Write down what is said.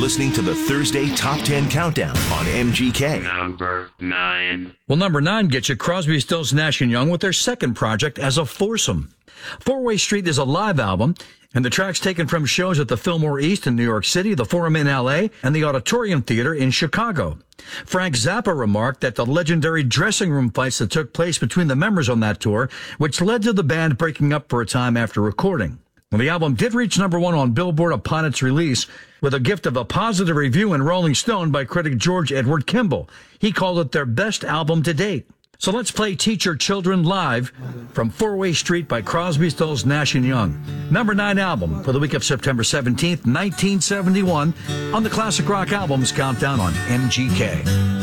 listening to the Thursday Top 10 Countdown on MGK. Number 9. Well, number 9 gets you Crosby, Stills, Nash & Young with their second project as a foursome. Four-Way Street is a live album, and the tracks taken from shows at the Fillmore East in New York City, the Forum in L.A., and the Auditorium Theater in Chicago. Frank Zappa remarked that the legendary dressing room fights that took place between the members on that tour, which led to the band breaking up for a time after recording. Well, the album did reach number 1 on Billboard upon its release, with a gift of a positive review in Rolling Stone by critic George Edward Kimball. He called it their best album to date. So let's play Teach Your Children live from Four-Way Street by Crosby, Stills, Nash & Young. Number 9 album for the week of September 17th, 1971 on the Classic Rock Albums Countdown on MGK.